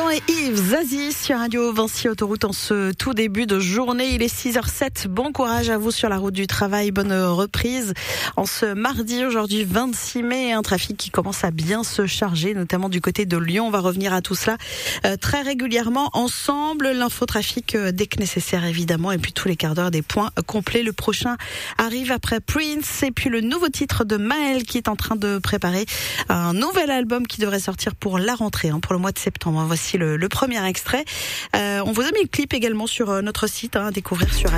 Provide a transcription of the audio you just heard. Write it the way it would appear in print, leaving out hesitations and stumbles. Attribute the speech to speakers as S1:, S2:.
S1: et Yves Zazie sur Radio Vinci Autoroute en ce tout début de journée. Il est 6h07. Bon courage à vous sur la route du travail. Bonne reprise en ce mardi, aujourd'hui 26 mai. Un trafic qui commence à bien se charger, notamment du côté de Lyon. On va revenir à tout cela très régulièrement ensemble. L'infotrafic dès que nécessaire évidemment. Et puis tous les quarts d'heure des points complets. Le prochain arrive après Prince. Et puis le nouveau titre de Maël qui est en train de préparer un nouvel album qui devrait sortir pour la rentrée, pour le mois de septembre. Voici le premier extrait. On vous a mis le clip également sur notre site à découvrir sur